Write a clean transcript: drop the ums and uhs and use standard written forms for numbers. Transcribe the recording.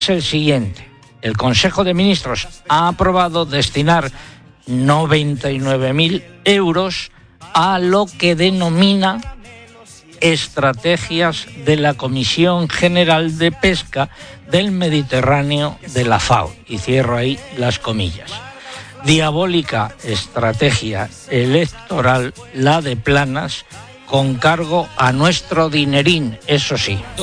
es el siguiente. El Consejo de Ministros ha aprobado destinar 99.000 euros a lo que denomina estrategias de la Comisión General de Pesca del Mediterráneo de la FAO. Y cierro ahí las comillas. Diabólica estrategia electoral la de Planas, con cargo a nuestro dinerín, eso sí.